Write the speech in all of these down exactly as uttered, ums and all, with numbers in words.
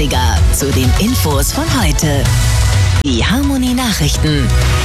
dreißiger zu den Infos von heute. Die Harmony Nachrichten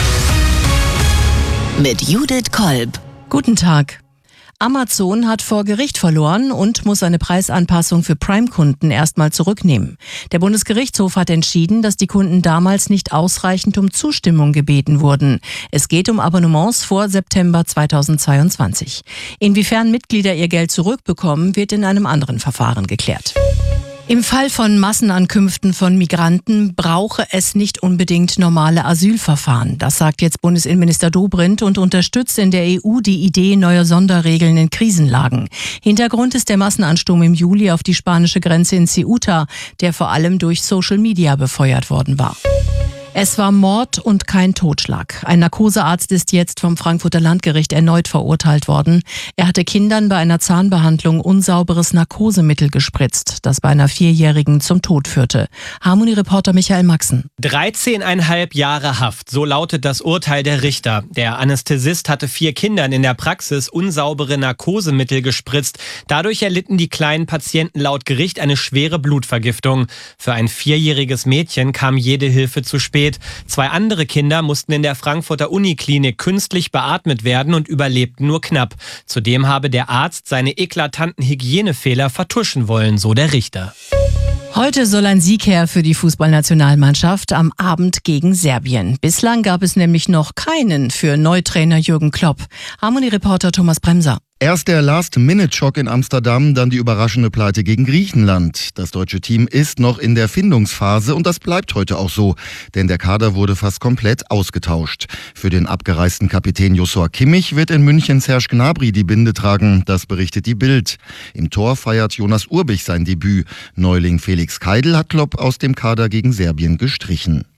mit Judith Kolb. Guten Tag. Amazon hat vor Gericht verloren und muss eine Preisanpassung für Prime-Kunden erstmal zurücknehmen. Der Bundesgerichtshof hat entschieden, dass die Kunden damals nicht ausreichend um Zustimmung gebeten wurden. Es geht um Abonnements vor September zweitausendzweiundzwanzig. Inwiefern Mitglieder ihr Geld zurückbekommen, wird in einem anderen Verfahren geklärt. Im Fall von Massenankünften von Migranten brauche es nicht unbedingt normale Asylverfahren. Das sagt jetzt Bundesinnenminister Dobrindt und unterstützt in der E U die Idee neuer Sonderregeln in Krisenlagen. Hintergrund ist der Massenansturm im Juli auf die spanische Grenze in Ceuta, der vor allem durch Social Media befeuert worden war. Es war Mord und kein Totschlag. Ein Narkosearzt ist jetzt vom Frankfurter Landgericht erneut verurteilt worden. Er hatte Kindern bei einer Zahnbehandlung unsauberes Narkosemittel gespritzt, das bei einer Vierjährigen zum Tod führte. Harmony-Reporter Michael Maxen. dreizehneinhalb Jahre Haft, so lautet das Urteil der Richter. Der Anästhesist hatte vier Kindern in der Praxis unsaubere Narkosemittel gespritzt. Dadurch erlitten die kleinen Patienten laut Gericht eine schwere Blutvergiftung. Für ein vierjähriges Mädchen kam jede Hilfe zu spät. Zwei andere Kinder mussten in der Frankfurter Uniklinik künstlich beatmet werden und überlebten nur knapp. Zudem habe der Arzt seine eklatanten Hygienefehler vertuschen wollen, so der Richter. Heute soll ein Sieg her für die Fußballnationalmannschaft am Abend gegen Serbien. Bislang gab es nämlich noch keinen für Neutrainer Jürgen Klopp. Harmony-Reporter Thomas Bremser. Erst der Last-Minute-Schock in Amsterdam, dann die überraschende Pleite gegen Griechenland. Das deutsche Team ist noch in der Findungsphase und das bleibt heute auch so, denn der Kader wurde fast komplett ausgetauscht. Für den abgereisten Kapitän Joshua Kimmich wird in München Serge Gnabry die Binde tragen, das berichtet die Bild. Im Tor feiert Jonas Urbich sein Debüt. Neuling Felix Keidl hat Klopp aus dem Kader gegen Serbien gestrichen.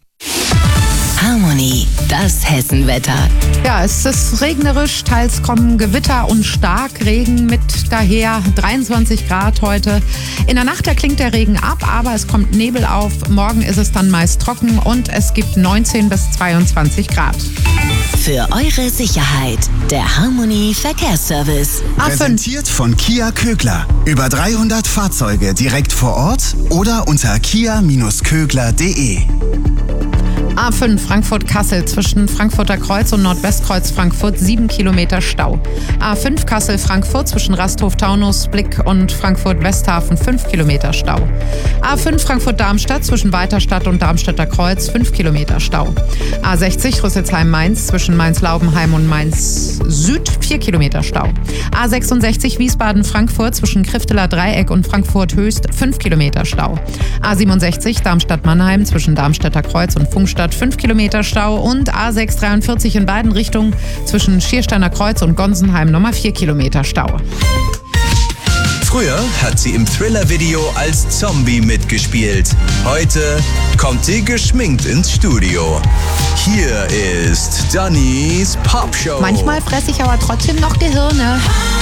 Harmony, das Hessenwetter. Ja, es ist regnerisch, teils kommen Gewitter und Starkregen mit daher. dreiundzwanzig Grad heute. In der Nacht, da klingt der Regen ab, aber es kommt Nebel auf. Morgen ist es dann meist trocken und es gibt neunzehn bis zweiundzwanzig Grad. Für eure Sicherheit, der Harmony Verkehrsservice. Präsentiert von Kia Kögler. Über dreihundert Fahrzeuge direkt vor Ort oder unter kia Bindestrich kögler punkt de. A fünf Frankfurt-Kassel zwischen Frankfurter Kreuz und Nordwestkreuz Frankfurt sieben Kilometer Stau. A fünf Kassel-Frankfurt zwischen Rasthof-Taunus, Blick und Frankfurt-Westhafen fünf Kilometer Stau. A fünf Frankfurt-Darmstadt zwischen Weiterstadt und Darmstädter Kreuz fünf Kilometer Stau. A sechzig Rüsselsheim-Mainz zwischen Mainz-Laubenheim und Mainz-Süd vier Kilometer Stau. A sechsundsechzig Wiesbaden-Frankfurt zwischen Krifteler Dreieck und Frankfurt-Höchst fünf Kilometer Stau. A siebenundsechzig Darmstadt-Mannheim zwischen Darmstädter Kreuz und Funkstadt fünf Kilometer Stau und A sechs dreiundvierzig in beiden Richtungen zwischen Schiersteiner Kreuz und Gonsenheim nochmal vier Kilometer Stau. Früher hat sie im Thriller-Video als Zombie mitgespielt. Heute kommt sie geschminkt ins Studio. Hier ist Dannys Popshow. Manchmal fresse ich aber trotzdem noch Gehirne.